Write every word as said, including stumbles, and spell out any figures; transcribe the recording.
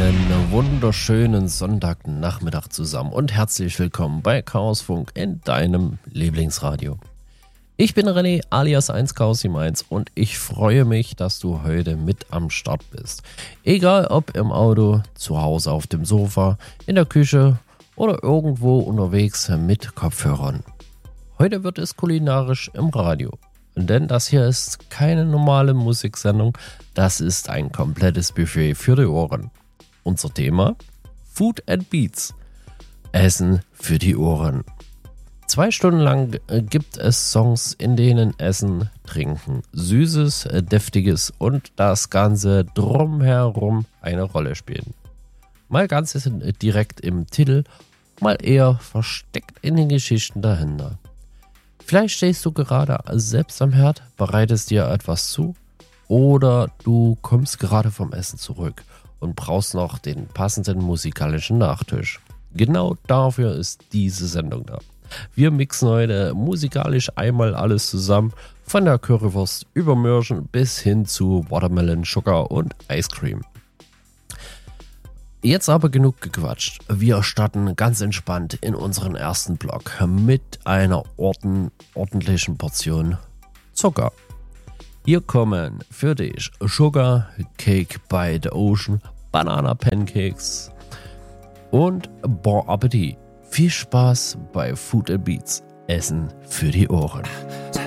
Einen wunderschönen Sonntagnachmittag zusammen und herzlich willkommen bei Chaosfunk in deinem Lieblingsradio. Ich bin René alias eins Chaos sieben eins und ich freue mich, dass du heute mit am Start bist. Egal ob im Auto, zu Hause auf dem Sofa, in der Küche oder irgendwo unterwegs mit Kopfhörern. Heute wird es kulinarisch im Radio. Denn das hier ist keine normale Musiksendung, das ist ein komplettes Buffet für die Ohren. Unser Thema? Food and Beats. Essen für die Ohren. Zwei Stunden lang gibt es Songs, in denen Essen, Trinken, Süßes, Deftiges und das Ganze drumherum eine Rolle spielen. Mal ganz direkt im Titel, mal eher versteckt in den Geschichten dahinter. Vielleicht stehst du gerade selbst am Herd, bereitest dir etwas zu oder du kommst gerade vom Essen zurück und brauchst noch den passenden musikalischen Nachtisch. Genau dafür ist diese Sendung da. Wir mixen heute musikalisch einmal alles zusammen, von der Currywurst über Mürchen bis hin zu Watermelon, Sugar und Ice Cream. Jetzt aber genug gequatscht. Wir starten ganz entspannt in unseren ersten Block mit einer orden, ordentlichen Portion Zucker. Hier kommen für dich Sugar Cake by the Ocean, Banana Pancakes und Bon Appetit. Viel Spaß bei Food and Beats. Essen für die Ohren.